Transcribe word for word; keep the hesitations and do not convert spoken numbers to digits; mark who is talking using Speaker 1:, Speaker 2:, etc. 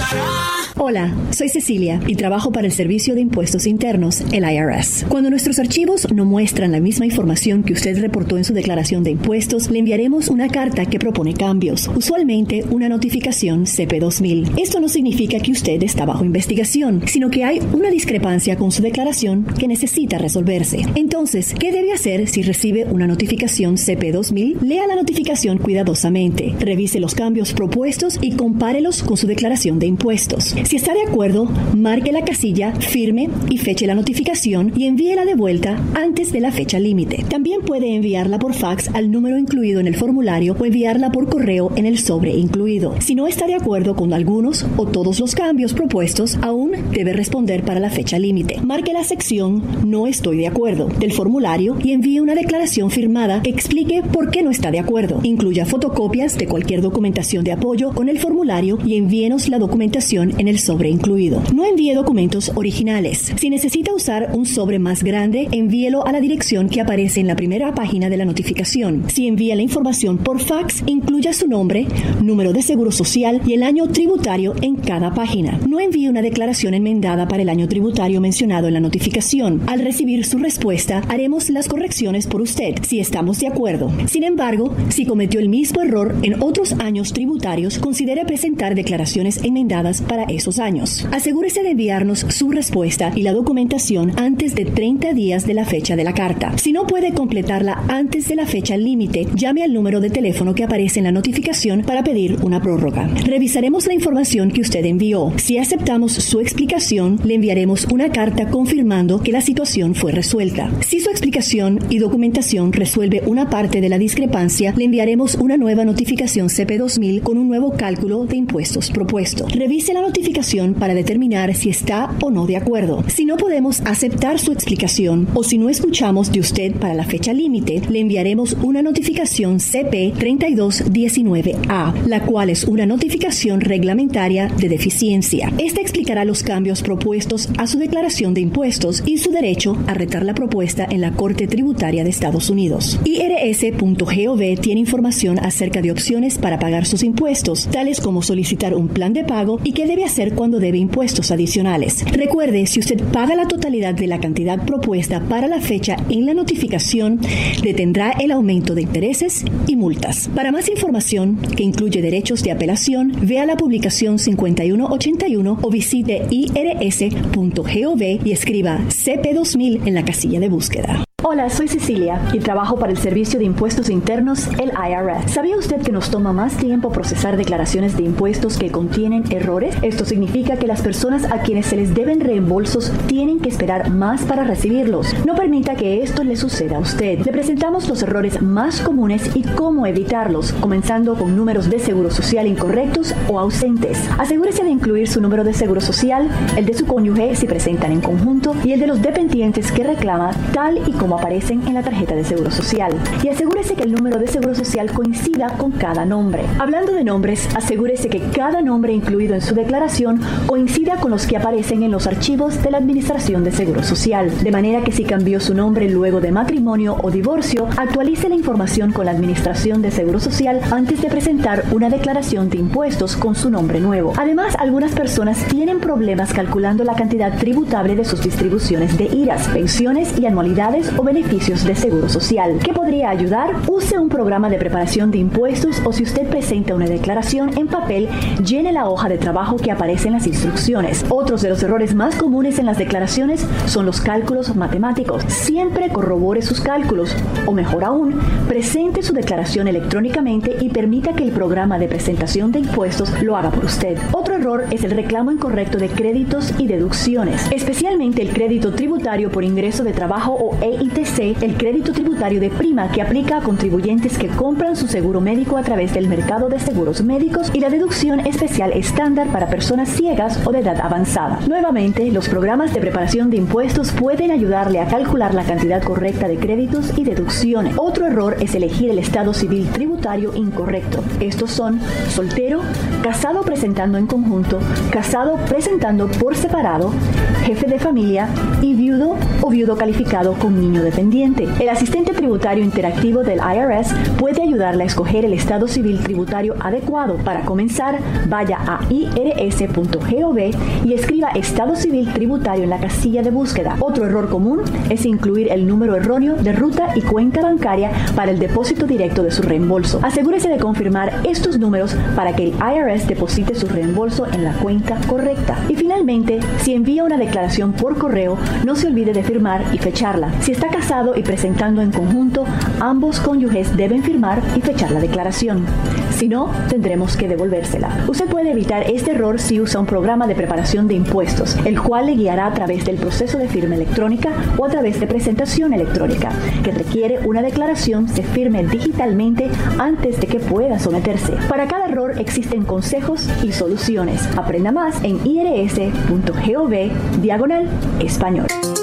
Speaker 1: Hola, soy Cecilia y trabajo para el Servicio de Impuestos Internos, el I R S. Cuando nuestros archivos no muestran la misma información que usted reportó en su declaración de impuestos, le enviaremos una carta que propone cambios, usualmente una notificación C P dos mil. Esto no significa que usted está bajo investigación, sino que hay una discrepancia con su declaración que necesita resolverse. Entonces, ¿qué debe hacer si recibe una notificación C P dos mil? Lea la notificación cuidadosamente, revise los cambios propuestos y compárelos con su declaración de impuestos. Si está de acuerdo, marque la casilla, firme y feche la notificación y envíela de vuelta antes de la fecha límite. También puede enviarla por fax al número incluido en el formulario o enviarla por correo en el sobre incluido. Si no está de acuerdo con algunos o todos los cambios propuestos, aún debe responder para la fecha límite. Marque la sección "No estoy de acuerdo" del formulario y envíe una declaración firmada que explique por qué no está de acuerdo. Incluya fotocopias de cualquier documentación de apoyo con el formulario y envíenos la documentación en el sobre incluido. No envíe documentos originales. Si necesita usar un sobre más grande, envíelo a la dirección que aparece en la primera página de la notificación. Si envía la información por fax, incluya su nombre, número de seguro social y el año tributario en cada página. No envíe una declaración enmendada para el año tributario mencionado en la notificación. Al recibir su respuesta, haremos las correcciones por usted, si estamos de acuerdo. Sin embargo, si cometió el mismo error en otros años tributarios, considere presentar declaraciones enmendadas para esos años. Asegúrese de enviarnos su respuesta y la documentación antes de treinta días de la fecha de la carta. Si no puede completarla antes de la fecha límite, llame al número de teléfono que aparece en la notificación para pedir una prórroga. Revisaremos la información que usted envió. Si aceptamos su explicación, le enviaremos una carta confirmando que la situación fue resuelta. Si su explicación y documentación resuelve una parte de la discrepancia, le enviaremos una nueva notificación C P dos mil con un nuevo cálculo de impuestos propuesto. Revise la notificación para determinar si está o no de acuerdo. Si no podemos aceptar su explicación o si no escuchamos de usted para la fecha límite, le enviaremos una notificación C P treinta y dos diecinueve A, la cual es una notificación reglamentaria de deficiencia. Esta explicará los cambios propuestos a su declaración de impuestos y su derecho a retar la propuesta en la Corte Tributaria de Estados Unidos. I R S punto gov tiene información acerca de opciones para pagar sus impuestos, tales como solicitar un plan de pago y qué debe hacer cuando debe impuestos adicionales. Recuerde, si usted paga la totalidad de la cantidad propuesta para la fecha en la notificación, detendrá el aumento de intereses y multas. Para más información, que incluye derechos de apelación, vea la publicación cincuenta y uno ochenta y uno o visite I R S punto gov y escriba C P dos mil en la casilla de búsqueda. Hola, soy Cecilia y trabajo para el Servicio de Impuestos Internos, el I R S. ¿Sabía usted que nos toma más tiempo procesar declaraciones de impuestos que contienen errores? Esto significa que las personas a quienes se les deben reembolsos tienen que esperar más para recibirlos. No permita que esto le suceda a usted. Le presentamos los errores más comunes y cómo evitarlos, comenzando con números de seguro social incorrectos o ausentes. Asegúrese de incluir su número de seguro social, el de su cónyuge si presentan en conjunto y el de los dependientes que reclama, tal y como aparecen en la tarjeta de seguro social. Y asegúrese que el número de seguro social coincida con cada nombre. Hablando de nombres, asegúrese que cada nombre incluido en su declaración coincida con los que aparecen en los archivos de la Administración de Seguro Social. De manera que si cambió su nombre luego de matrimonio o divorcio, actualice la información con la Administración de Seguro Social antes de presentar una declaración de impuestos con su nombre nuevo. Además, algunas personas tienen problemas calculando la cantidad tributable de sus distribuciones de I R A S, pensiones y anualidades o beneficios de seguro social. ¿Qué podría ayudar? Use un programa de preparación de impuestos o si usted presenta una declaración en papel, llene la hoja de trabajo que aparece en las instrucciones. Otros de los errores más comunes en las declaraciones son los cálculos matemáticos. Siempre corrobore sus cálculos o mejor aún, presente su declaración electrónicamente y permita que el programa de presentación de impuestos lo haga por usted. Otro error es el reclamo incorrecto de créditos y deducciones, especialmente el crédito tributario por ingreso de trabajo o E I T C, el crédito tributario de prima que aplica a contribuyentes que compran su seguro médico a través del mercado de seguros médicos y la deducción especial estándar para personas ciegas o de edad avanzada. Nuevamente, los programas de preparación de impuestos pueden ayudarle a calcular la cantidad correcta de créditos y deducciones. Otro error es elegir el estado civil tributario incorrecto. Estos son soltero, casado presentando en conjunto, casado presentando por separado, jefe de familia y viudo o viudo calificado con niño dependiente. El asistente tributario interactivo del I R S puede ayudarle a escoger el estado civil tributario adecuado. Para comenzar, vaya a i r s punto gov y escriba estado civil tributario en la casilla de búsqueda. Otro error común es incluir el número erróneo de ruta y cuenta bancaria para el depósito directo de su reembolso. Asegúrese de confirmar estos números para que el I R S deposite su reembolso en la cuenta correcta. Y finalmente, si envía una declaración por correo, no se olvide de firmar y fecharla. Si está casado y presentando en conjunto, ambos cónyuges deben firmar y fechar la declaración. Si no, tendremos que devolvérsela. Usted puede evitar este error si usa un programa de preparación de impuestos, el cual le guiará a través del proceso de firma electrónica o a través de presentación electrónica, que requiere una declaración se firme digitalmente antes de que pueda someterse. Para cada error existen consejos y soluciones. Aprenda más en i r s punto gov diagonal español.